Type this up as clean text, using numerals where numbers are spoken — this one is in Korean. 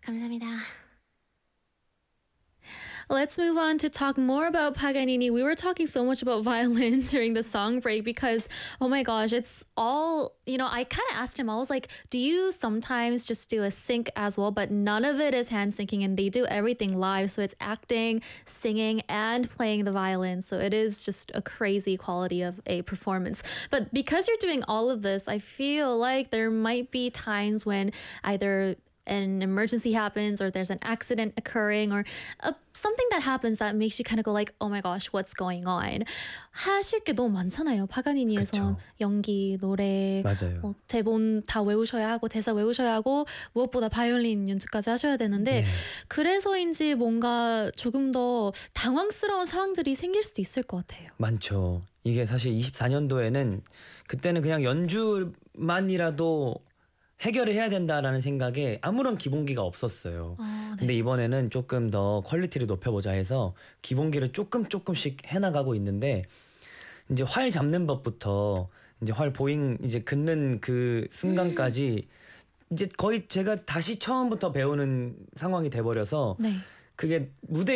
감사합니다. Let's move on to talk more about Paganini. We were talking so much about violin during the song break because, oh my gosh, it's all, I kind of asked him, I was like, do you sometimes just do a sync as well? But none of it is hand syncing and they do everything live. So it's acting, singing, and playing the violin. So it is just a crazy quality of a performance. But because you're doing all of this, I feel like there might be times when either an emergency happens or there's an accident occurring or something that happens that makes you kind of go like, oh my gosh, what's going on? 하실 게 너무 많잖아요. 파가니니에서 연기, 노래, 맞아요. 대본 다 외우셔야 하고 대사 외우셔야 하고 무엇보다 바이올린 연주까지 하셔야 되는데 그래서인지 뭔가 조금 더 당황스러운 상황들이 생길 수도 있을 것 같아요. 많죠. 이게 사실 24년도에는 그때는 그냥 연주만이라도 해결을 해야 된다라는 생각에 아무런 기본기가 없었어요. 네. 근데 이번에는 조금 더 퀄리티를 높여보자 해서 기본기를 조금씩 해나가고 있는데 이제 활 잡는 법부터 이제 활 보잉 이제 긋는 그 순간까지 이제 거의 제가 다시 처음부터 배우는 상황이 돼버려서 그게 무대